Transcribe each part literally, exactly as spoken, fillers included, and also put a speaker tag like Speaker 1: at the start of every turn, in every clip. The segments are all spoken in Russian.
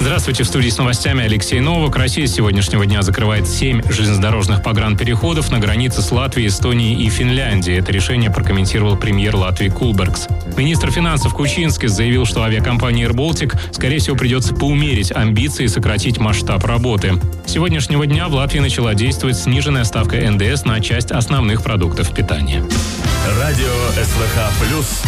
Speaker 1: Здравствуйте, в студии с новостями Алексей Новак. Россия с сегодняшнего дня закрывает семь железнодорожных погранпереходов на границе с Латвией, Эстонией и Финляндией. Это решение прокомментировал премьер Латвии Кулбергс. Министр финансов Кучинскис заявил, что авиакомпании AirBaltic, скорее всего, придется поумерить амбиции и сократить масштаб работы. С сегодняшнего дня в Латвии начала действовать сниженная ставка эн дэ эс на часть основных продуктов питания.
Speaker 2: Радио эс вэ ха плюс.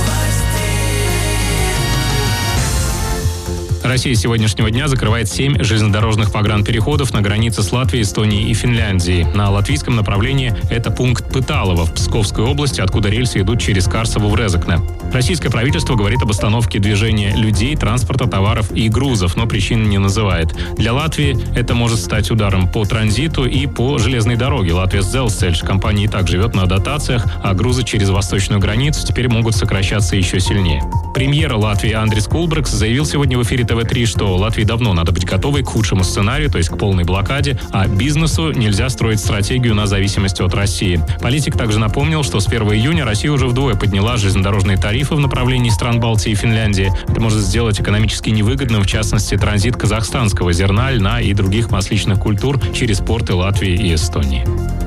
Speaker 1: Россия с сегодняшнего дня закрывает семь железнодорожных погранпереходов на границе с Латвией, Эстонией и Финляндией. На латвийском направлении это пункт Пыталово в Псковской области, откуда рельсы идут через Карсову в Резекне. Российское правительство говорит об остановке движения людей, транспорта, товаров и грузов, но причин не называет. Для Латвии это может стать ударом по транзиту и по железной дороге. Латвия Дzelzceļš. Компания и так живет на дотациях, а грузы через восточную границу теперь могут сокращаться еще сильнее. Премьер Латвии Андрис Кулбергс заявил сегодня в эфире тэ вэ три, что Латвии давно надо быть готовой к худшему сценарию, то есть к полной блокаде, а бизнесу нельзя строить стратегию на зависимости от России. Политик также напомнил, что с первого июня Россия уже вдвое подняла железнодорожные тарифы в направлении стран Балтии и Финляндии. Это может сделать экономически невыгодным, в частности, транзит казахстанского зерна, льна и других масличных культур через порты Латвии и Эстонии.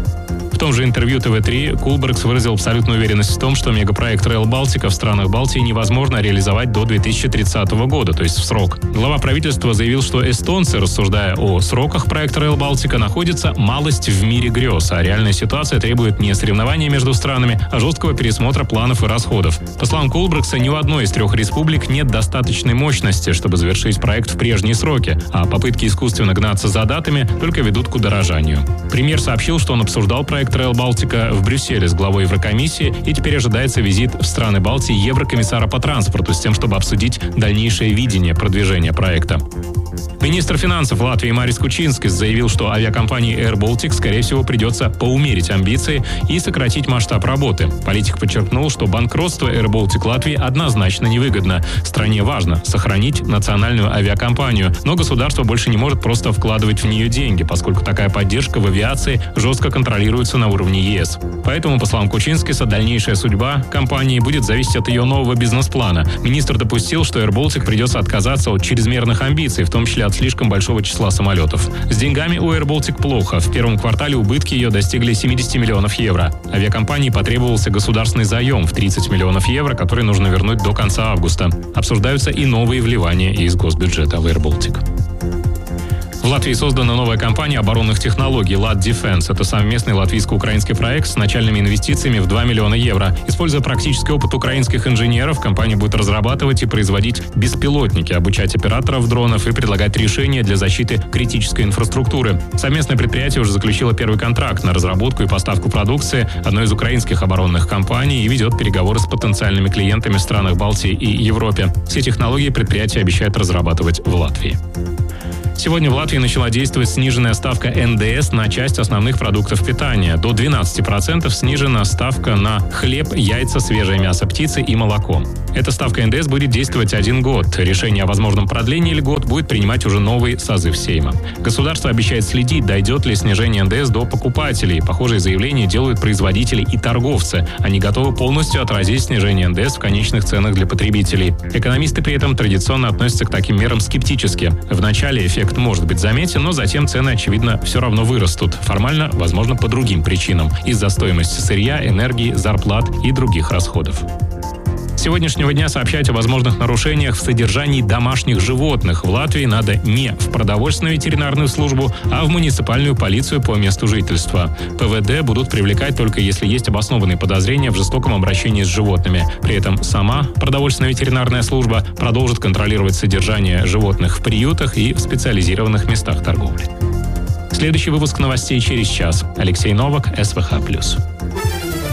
Speaker 1: В том же интервью тэ вэ три Кулбергс выразил абсолютную уверенность в том, что мегапроект Rail Baltica в странах Балтии невозможно реализовать до две тысячи тридцатого года, то есть в срок. Глава правительства заявил, что эстонцы, рассуждая о сроках проекта Rail Baltica, находятся малость в мире грез, а реальная ситуация требует не соревнования между странами, а жесткого пересмотра планов и расходов. По словам Кулбергса, ни у одной из трех республик нет достаточной мощности, чтобы завершить проект в прежние сроки, а попытки искусственно гнаться за датами только ведут к удорожанию. Премьер сообщил, что он обсуждал проект Rail Baltica в Брюсселе с главой Еврокомиссии, и теперь ожидается визит в страны Балтии еврокомиссара по транспорту с тем, чтобы обсудить дальнейшее видение продвижения проекта. Министр финансов Латвии Марис Кучинскис заявил, что авиакомпании AirBaltic, скорее всего, придется поумерить амбиции и сократить масштаб работы. Политик подчеркнул, что банкротство AirBaltic Латвии однозначно невыгодно. Стране важно сохранить национальную авиакомпанию, но государство больше не может просто вкладывать в нее деньги, поскольку такая поддержка в авиации жестко контролируется на уровне е эс. Поэтому, по словам Кучинскиса, дальнейшая судьба компании будет зависеть от ее нового бизнес-плана. Министр допустил, что AirBaltic придется отказаться от чрезмерных амбиций, в том числе от слишком большого числа самолетов. С деньгами у AirBaltic плохо. В первом квартале убытки ее достигли семьдесят миллионов евро. Авиакомпании потребовался государственный заем в тридцать миллионов евро, который нужно вернуть до конца августа. Обсуждаются и новые вливания из госбюджета в AirBaltic. В Латвии создана новая компания оборонных технологий Lat Defense. Это совместный латвийско-украинский проект с начальными инвестициями в два миллиона евро. Используя практический опыт украинских инженеров, компания будет разрабатывать и производить беспилотники, обучать операторов дронов и предлагать решения для защиты критической инфраструктуры. Совместное предприятие уже заключило первый контракт на разработку и поставку продукции одной из украинских оборонных компаний и ведет переговоры с потенциальными клиентами в странах Балтии и Европе. Все технологии предприятие обещает разрабатывать в Латвии. Сегодня в Латвии начала действовать сниженная ставка эн дэ эс на часть основных продуктов питания. До двенадцати процентов снижена ставка на хлеб, яйца, свежее мясо птицы и молоко. Эта ставка эн дэ эс будет действовать один год. Решение о возможном продлении льгот будет принимать уже новый созыв Сейма. Государство обещает следить, дойдет ли снижение эн дэ эс до покупателей. Похожие заявления делают производители и торговцы. Они готовы полностью отразить снижение эн дэ эс в конечных ценах для потребителей. Экономисты при этом традиционно относятся к таким мерам скептически. В начале эффект может быть заметен, но затем цены, очевидно, все равно вырастут. Формально, возможно, по другим причинам. Из-за стоимости сырья, энергии, зарплат и других расходов. С сегодняшнего дня сообщать о возможных нарушениях в содержании домашних животных в Латвии надо не в продовольственную ветеринарную службу, а в муниципальную полицию по месту жительства. пэ вэ дэ будут привлекать только если есть обоснованные подозрения в жестоком обращении с животными. При этом сама продовольственная ветеринарная служба продолжит контролировать содержание животных в приютах и в специализированных местах торговли. Следующий выпуск новостей через час. Алексей Новак, эс вэ ха плюс.